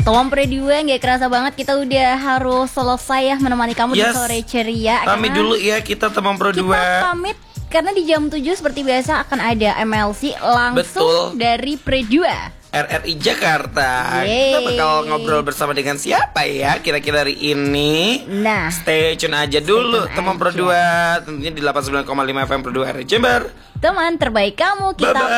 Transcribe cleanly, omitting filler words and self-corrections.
Teman Pro 2, gak kerasa banget kita udah harus selesai ya menemani kamu di sore ceria. Pamit dulu ya kita teman Pro 2. Kita pamit karena di jam 7 seperti biasa akan ada MLC langsung dari Pro 2 RRI Jakarta. Kita bakal ngobrol bersama dengan siapa ya kira-kira hari ini? Nah, stay tune aja dulu teman Pro 2. Tentunya di 89,5 FM Pro 2 RRI Jember. Teman terbaik kamu kita